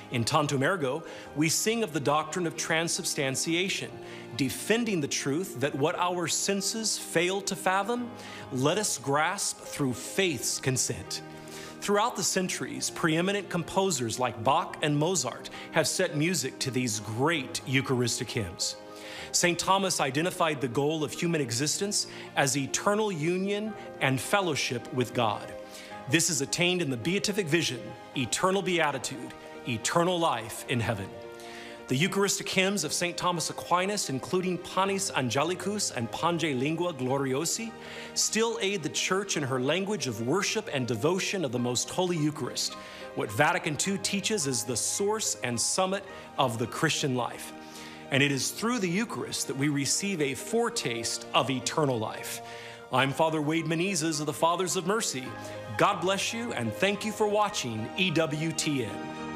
In Tantum Ergo, we sing of the doctrine of transubstantiation, defending the truth that what our senses fail to fathom, let us grasp through faith's consent. Throughout the centuries, preeminent composers like Bach and Mozart have set music to these great Eucharistic hymns. St. Thomas identified the goal of human existence as eternal union and fellowship with God. This is attained in the beatific vision, eternal beatitude, eternal life in heaven. The Eucharistic hymns of St. Thomas Aquinas, including Panis Angelicus and Pange Lingua Gloriosi, still aid the Church in her language of worship and devotion of the Most Holy Eucharist, what Vatican II teaches is the source and summit of the Christian life. And it is through the Eucharist that we receive a foretaste of eternal life. I'm Father Wade Menezes of the Fathers of Mercy. God bless you and thank you for watching EWTN.